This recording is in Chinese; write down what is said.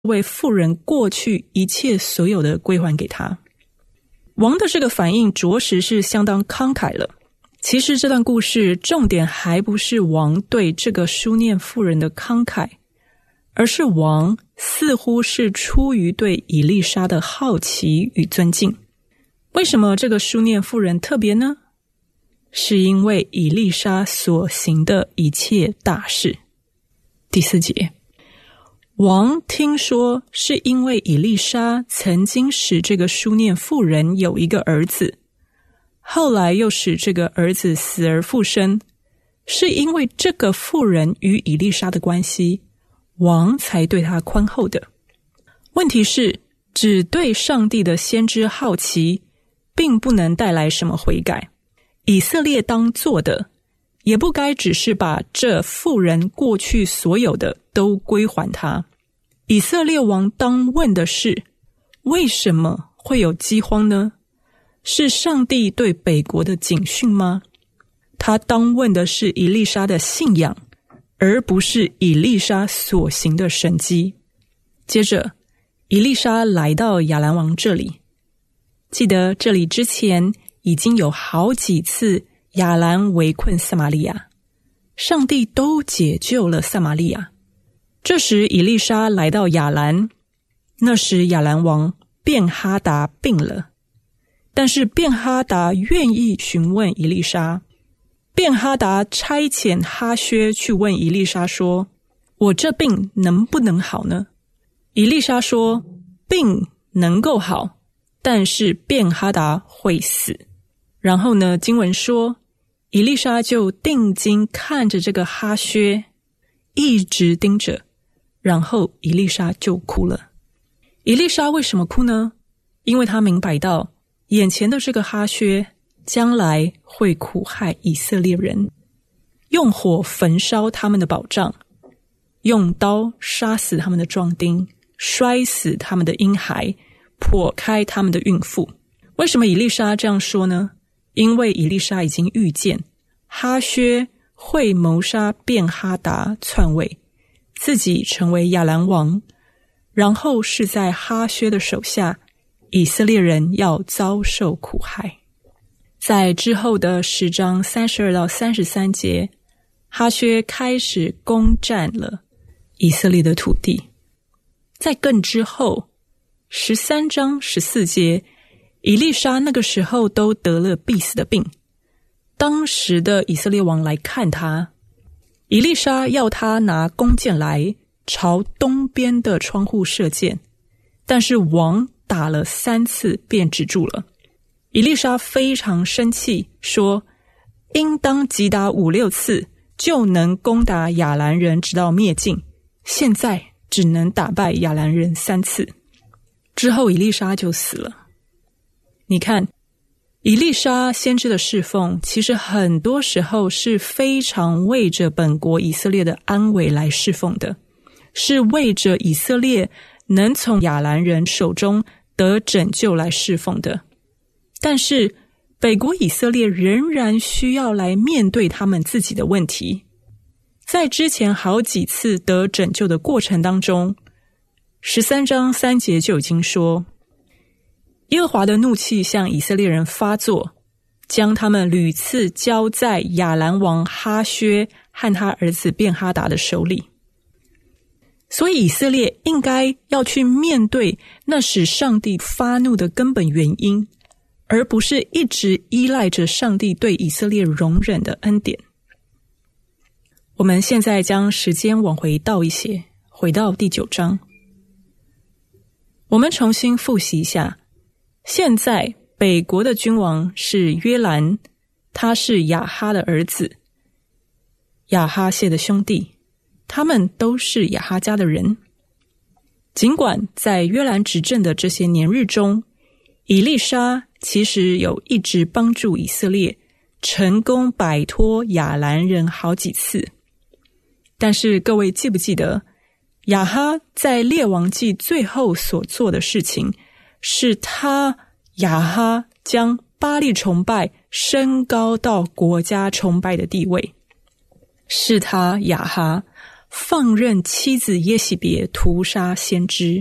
为妇人过去一切所有的归还给他。王的这个反应着实是相当慷慨了。其实这段故事重点还不是王对这个书念妇人的慷慨，而是王似乎是出于对以利沙的好奇与尊敬。为什么这个书念妇人特别呢？是因为以利沙所行的一切大事。第4节，王听说是因为以利沙曾经使这个书念妇人有一个儿子，后来又使这个儿子死而复生，是因为这个妇人与以利沙的关系，王才对他宽厚的。问题是，只对上帝的先知好奇，并不能带来什么悔改。以色列当做的，也不该只是把这妇人过去所有的都归还他。以色列王当问的是，为什么会有饥荒呢？是上帝对北国的警讯吗？他当问的是以利沙的信仰，而不是以利沙所行的神迹。接着，以利沙来到亚兰王这里。记得这里之前已经有好几次亚兰围困撒玛利亚，上帝都解救了撒玛利亚。这时以利沙来到亚兰，那时亚兰王便哈达病了，但是便哈达愿意询问以利沙。便哈达差遣哈薛去问以利沙说，我这病能不能好呢？以利沙说，病能够好，但是便哈达会死。然后呢，经文说，以利沙就定睛看着这个哈薛，一直盯着，然后以利沙就哭了。以利沙为什么哭呢？因为他明白到眼前的这个哈薛将来会苦害以色列人，用火焚烧他们的保障，用刀杀死他们的壮丁，摔死他们的婴孩，剖开他们的孕妇。为什么以利沙这样说呢？因为以利沙已经预见哈薛会谋杀便哈达篡位，自己成为亚兰王，然后是在哈薛的手下，以色列人要遭受苦害。在之后的10章32到33节，哈薛开始攻占了以色列的土地。在更之后13章14节，以利沙那个时候都得了必死的病，当时的以色列王来看他，以利沙要他拿弓箭来朝东边的窗户射箭，但是王打了3次便止住了。以利沙非常生气，说应当击打5、6次，就能攻打亚兰人直到灭尽，现在只能打败亚兰人3次。之后以利沙就死了。你看，以利沙先知的侍奉其实很多时候是非常为着本国以色列的安危来侍奉的，是为着以色列能从亚兰人手中得拯救来侍奉的。但是北国以色列仍然需要来面对他们自己的问题。在之前好几次得拯救的过程当中，13章3节就已经说，耶和华的怒气向以色列人发作，将他们屡次交在亚兰王哈薛和他儿子便哈达的手里。所以以色列应该要去面对那使上帝发怒的根本原因，而不是一直依赖着上帝对以色列容忍的恩典。我们现在将时间往回倒一些，回到第9章。我们重新复习一下，现在北国的君王是约兰，他是亚哈的儿子，亚哈谢的兄弟，他们都是亚哈家的人。尽管在约兰执政的这些年日中，以利沙其实有一直帮助以色列成功摆脱亚兰人好几次，但是各位记不记得亚哈在列王记最后所做的事情，是他亚哈将巴力崇拜升高到国家崇拜的地位，是他亚哈放任妻子耶洗别屠杀先知。